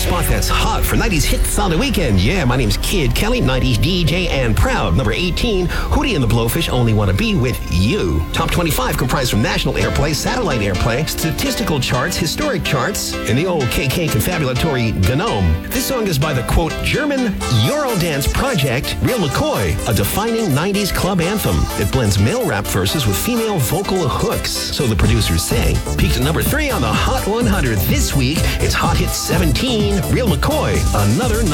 spot that's hot for 90s hits on the weekend. Yeah, my name's Kid Kelly, 90s DJ and proud. Number 18, Hootie and the Blowfish, Only Wanna Be With You. Top 25 comprised from national airplay, satellite airplay, statistical charts, historic charts, and the old KK confabulatory GNOME. This song is by the, quote, German Eurodance project, Real McCoy, a defining 90s club anthem. It blends male rap verses with female vocal hooks, so the producers say. Peaked at number 3 on the Hot 100 this week. It's Hot Hit 17, Real McCoy, another